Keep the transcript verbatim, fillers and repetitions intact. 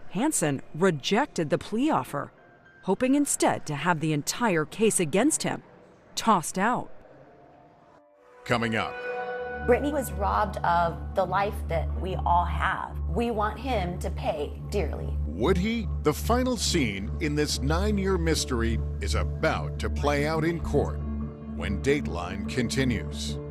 Hansen rejected the plea offer, hoping instead to have the entire case against him tossed out. Coming up. Brittany was robbed of the life that we all have. We want him to pay dearly. Would he? The final scene in this nine-year mystery is about to play out in court when Dateline continues.